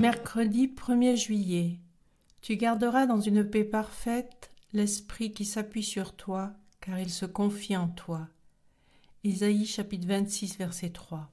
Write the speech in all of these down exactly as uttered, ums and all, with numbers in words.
Mercredi premier juillet. Tu garderas dans une paix parfaite l'esprit qui s'appuie sur toi, car il se confie en toi. Isaïe chapitre vingt-six, verset trois.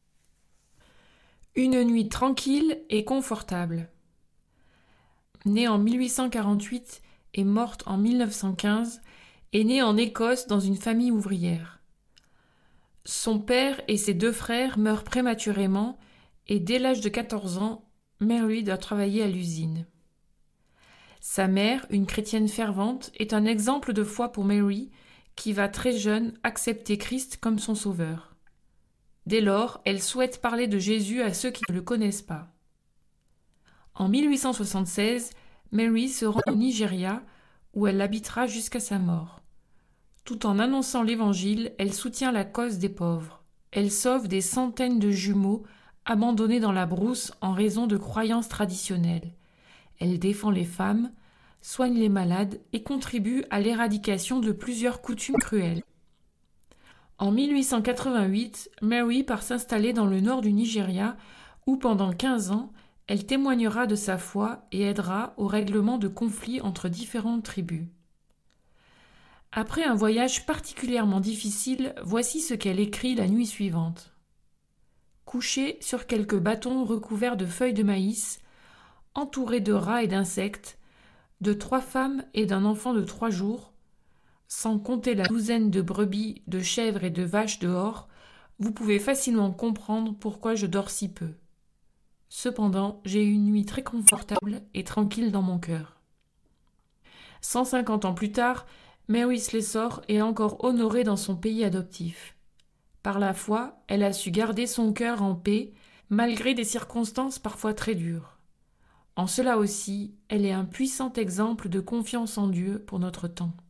Une nuit tranquille et confortable. Née en mille huit cent quarante-huit et morte en mille neuf cent quinze, est née en Écosse dans une famille ouvrière. Son père et ses deux frères meurent prématurément et dès l'âge de quatorze ans, Mary doit travailler à l'usine. Sa mère, une chrétienne fervente, est un exemple de foi pour Mary, qui va très jeune accepter Christ comme son sauveur. Dès lors, elle souhaite parler de Jésus à ceux qui ne le connaissent pas. En mille huit cent soixante-seize, Mary se rend au Nigeria, où elle habitera jusqu'à sa mort. Tout en annonçant l'Évangile, elle soutient la cause des pauvres. Elle sauve des centaines de jumeaux abandonnés dans la brousse en raison de croyances traditionnelles. Elle défend les femmes, soigne les malades et contribue à l'éradication de plusieurs coutumes cruelles. En mille huit cent quatre-vingt-huit, Mary part s'installer dans le nord du Nigeria où pendant quinze ans, elle témoignera de sa foi et aidera au règlement de conflits entre différentes tribus. Après un voyage particulièrement difficile, voici ce qu'elle écrit la nuit suivante. Couchée sur quelques bâtons recouverts de feuilles de maïs, entourée de rats et d'insectes, de trois femmes et d'un enfant de trois jours, sans compter la douzaine de brebis, de chèvres et de vaches dehors, vous pouvez facilement comprendre pourquoi je dors si peu. Cependant, j'ai eu une nuit très confortable et tranquille dans mon cœur. cent cinquante ans plus tard, Mary Slessor est encore honorée dans son pays adoptif. Par la foi, elle a su garder son cœur en paix, malgré des circonstances parfois très dures. En cela aussi, elle est un puissant exemple de confiance en Dieu pour notre temps.